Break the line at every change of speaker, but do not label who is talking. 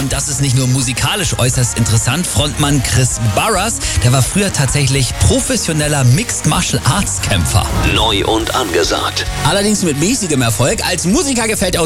Und das ist nicht nur musikalisch äußerst interessant. Frontmann Chris Barras, der war früher tatsächlich professioneller Mixed Martial Arts Kämpfer.
Neu und angesagt.
Allerdings mit mäßigem Erfolg. Als Musiker gefällt er